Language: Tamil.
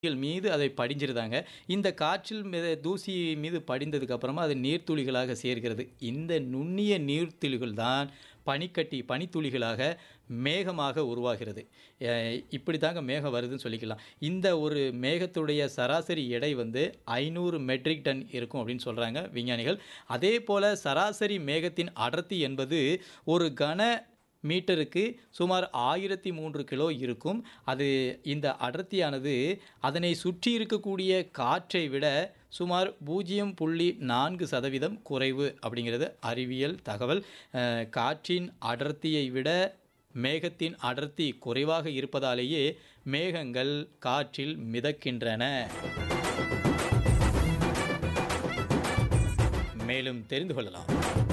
மீது அதை படிஞ்சிருதாங்க. இந்த காற்றில் தூசி மீது படிந்ததுக்கு அப்புறமா அது நீர்த்துளிகளாக சேர்கிறது. இந்த நுண்ணிய நீர்த்துளிகள் தான் பனித்துளிகளாக மேகமாக உருவாகிறது. அ இப்படித்தாங்க மேகம் வருதுன்னு சொல்லிக்கலாம். இந்த ஒரு மேகத்துடைய சராசரி எடை வந்து 500 மெட்ரிக் டன் இருக்கும் அப்படின்னு சொல்றாங்க விஞ்ஞானிகள். அதேபோல சராசரி மேகத்தின் அடர்த்தி என்பது ஒரு கன மீட்டருக்கு சுமார் 1003 கிலோ இருக்கும். அது இந்த அடர்த்தியானது அதனை சுற்றி இருக்கக்கூடிய காற்றை விட சுமார் 0.4% குறைவு அப்படிங்கிறது அறிவியல் தகவல். காற்றின் அடர்த்தியை விட மேகத்தின் அடர்த்தி குறைவாக இருப்பதாலேயே மேகங்கள் காற்றில் மிதக்கின்றன. மேலும் தெரிந்து கொள்ளலாம்.